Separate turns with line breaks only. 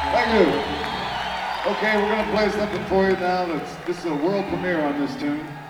Thank you. Okay, we're gonna play something for you now. This is a world premiere on this tune.